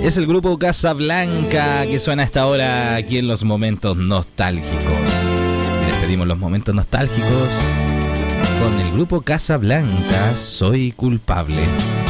Es el grupo Casablanca que suena hasta ahora aquí en los momentos nostálgicos. Y despedimos los momentos nostálgicos con el grupo Casablanca, Soy Culpable.